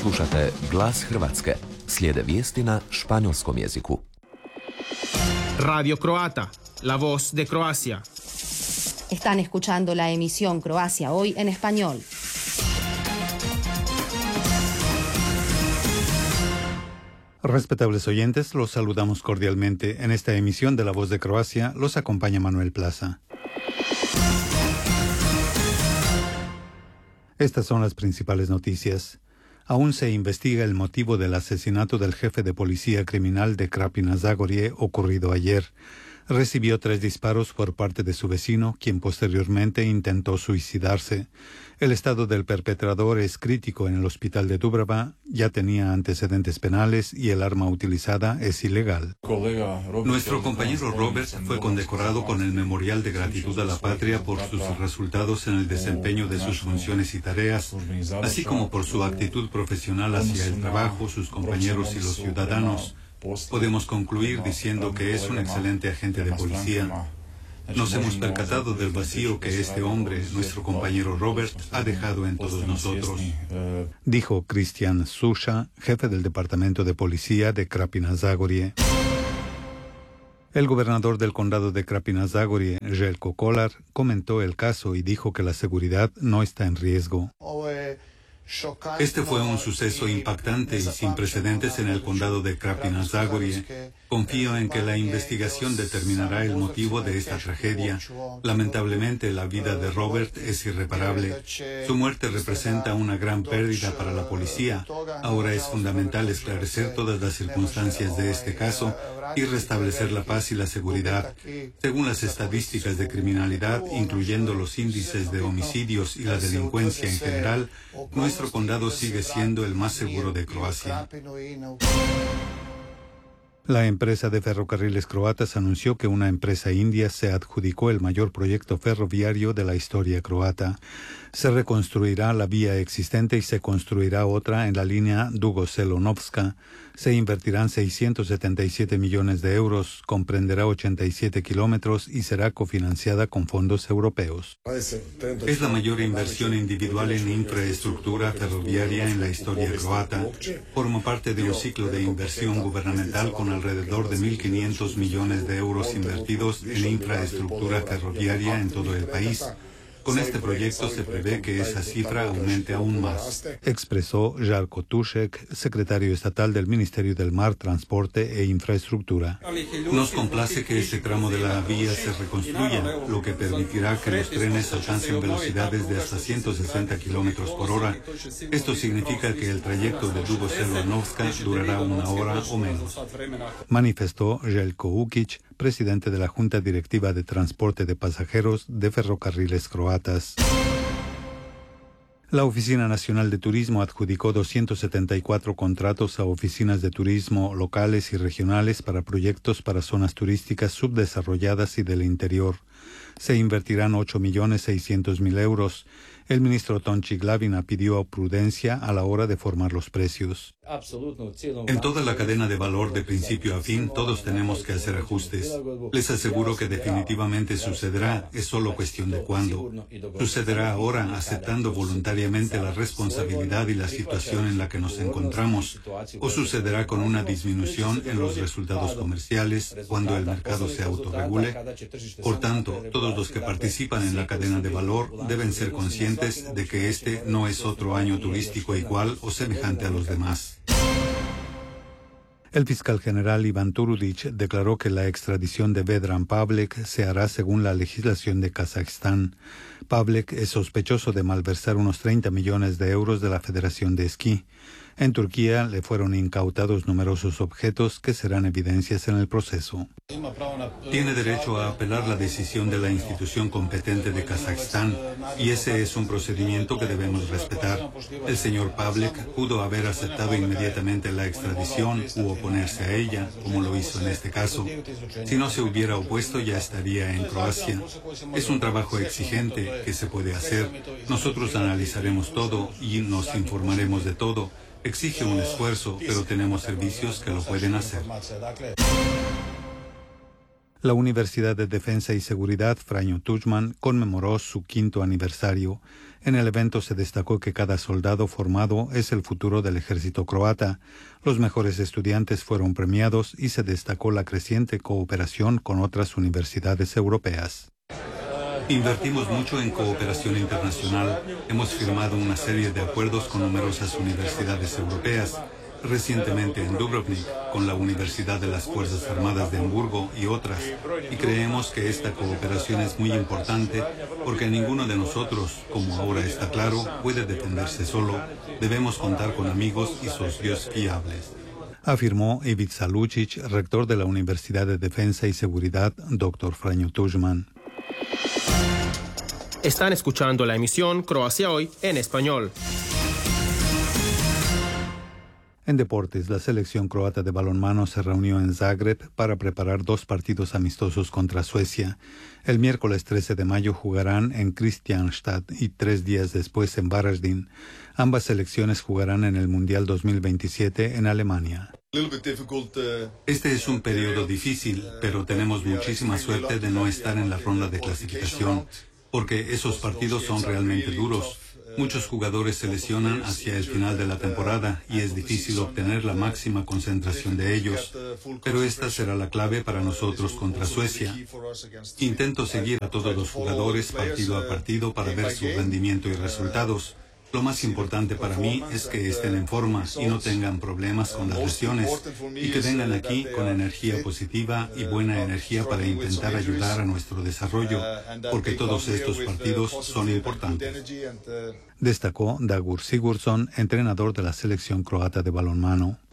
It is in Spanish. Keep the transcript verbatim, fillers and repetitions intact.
Slušate Glas Hrvatske. Slijede vijesti na španjolskom jeziku. Radio Croata, la voz de Croacia. Están escuchando la emisión Croacia Hoy en español. Respetables oyentes, los saludamos cordialmente. En esta emisión de La Voz de Croacia los acompaña Manuel Plaza. Estas son las principales noticias. Aún se investiga el motivo del asesinato del jefe de policía criminal de Krapina-Zagorje ocurrido ayer. Recibió tres disparos por parte de su vecino, quien posteriormente intentó suicidarse. El estado del perpetrador es crítico en el hospital de Dubrava, ya tenía antecedentes penales y el arma utilizada es ilegal. Nuestro compañero Robert fue condecorado con el Memorial de Gratitud a la Patria por sus resultados en el desempeño de sus funciones y tareas, así como por su actitud profesional hacia el trabajo, sus compañeros y los ciudadanos. Podemos concluir diciendo que es un excelente agente de policía. Nos hemos percatado del vacío que este hombre, nuestro compañero Robert, ha dejado en todos nosotros, dijo Cristian Susha, jefe del Departamento de Policía de Krapina-Zagorje. El gobernador del condado de Krapina-Zagorje, Željko Kolar, comentó el caso y dijo que la seguridad no está en riesgo. Este fue un suceso impactante y sin precedentes en el condado de Krapina-Zagorje. Confío en que la investigación determinará el motivo de esta tragedia. Lamentablemente, la vida de Robert es irreparable. Su muerte representa una gran pérdida para la policía. Ahora es fundamental esclarecer todas las circunstancias de este caso y restablecer la paz y la seguridad. Según las estadísticas de criminalidad, incluyendo los índices de homicidios y la delincuencia en general, nuestro condado sigue siendo el más seguro de Croacia. La empresa de ferrocarriles croatas anunció que una empresa india se adjudicó el mayor proyecto ferroviario de la historia croata. Se reconstruirá la vía existente y se construirá otra en la línea Dugo-Selo-Novska. Se invertirán seiscientos setenta y siete millones de euros, comprenderá ochenta y siete kilómetros y será cofinanciada con fondos europeos. Es la mayor inversión individual en infraestructura ferroviaria en la historia croata. Forma parte de un ciclo de inversión gubernamental con alrededor de mil quinientos millones de euros invertidos en infraestructura ferroviaria en todo el país. Con este proyecto se prevé que esa cifra aumente aún más, expresó Žarko Tušek, secretario estatal del Ministerio del Mar, Transporte e Infraestructura. Nos complace que este tramo de la vía se reconstruya, lo que permitirá que los trenes alcancen velocidades de hasta ciento sesenta kilómetros por hora. Esto significa que el trayecto de Dugo-Selo-Novska durará una hora o menos, manifestó Željko Ukić, presidente de la Junta Directiva de Transporte de Pasajeros de Ferrocarriles Croatas. La Oficina Nacional de Turismo adjudicó doscientos setenta y cuatro contratos a oficinas de turismo locales y regionales para proyectos para zonas turísticas subdesarrolladas y del interior. Se invertirán ocho millones seiscientos mil euros. El ministro Tonči Glavina pidió prudencia a la hora de formar los precios. En toda la cadena de valor de principio a fin, todos tenemos que hacer ajustes. Les aseguro que definitivamente sucederá, es solo cuestión de cuándo. Sucederá ahora aceptando voluntariamente la responsabilidad y la situación en la que nos encontramos, o sucederá con una disminución en los resultados comerciales cuando el mercado se autorregule. Por tanto, todos los que participan en la cadena de valor deben ser conscientes de que este no es otro año turístico igual o semejante a los demás. El fiscal general Ivan Turudić declaró que la extradición de Vedran Pavlek se hará según la legislación de Kazajstán. Pavlek es sospechoso de malversar unos treinta millones de euros de la Federación de Esquí. En Turquía le fueron incautados numerosos objetos que serán evidencias en el proceso. Tiene derecho a apelar la decisión de la institución competente de Kazajstán y ese es un procedimiento que debemos respetar. El señor Pavlek pudo haber aceptado inmediatamente la extradición u oponerse a ella, como lo hizo en este caso. Si no se hubiera opuesto, ya estaría en Croacia. Es un trabajo exigente que se puede hacer. Nosotros analizaremos todo y nos informaremos de todo. Exige un esfuerzo, pero tenemos servicios que lo pueden hacer. La Universidad de Defensa y Seguridad Franjo Tuđman conmemoró su quinto aniversario. En el evento se destacó que cada soldado formado es el futuro del ejército croata. Los mejores estudiantes fueron premiados y se destacó la creciente cooperación con otras universidades europeas. Invertimos mucho en cooperación internacional. Hemos firmado una serie de acuerdos con numerosas universidades europeas. Recientemente en Dubrovnik, con la Universidad de las Fuerzas Armadas de Hamburgo y otras, y creemos que esta cooperación es muy importante porque ninguno de nosotros, como ahora está claro, puede defenderse solo. Debemos contar con amigos y socios fiables. Afirmó Ivica Lučić, rector de la Universidad de Defensa y Seguridad, doctor Franjo Tuđman. Están escuchando la emisión Croacia Hoy en español. En deportes, la selección croata de balonmano se reunió en Zagreb para preparar dos partidos amistosos contra Suecia. El miércoles trece de mayo jugarán en Kristianstad y tres días después en Varaždin. Ambas selecciones jugarán en el Mundial dos mil veintisiete en Alemania. Este es un periodo difícil, pero tenemos muchísima suerte de no estar en la ronda de clasificación, porque esos partidos son realmente duros. Muchos jugadores se lesionan hacia el final de la temporada y es difícil obtener la máxima concentración de ellos. Pero esta será la clave para nosotros contra Suecia. Intento seguir a todos los jugadores partido a partido para ver su rendimiento y resultados. Lo más importante para mí es que estén en forma y no tengan problemas con las lesiones y que vengan aquí con energía positiva y buena energía para intentar ayudar a nuestro desarrollo, porque todos estos partidos son importantes. Destacó Dagur Sigurdsson, entrenador de la selección croata de balonmano.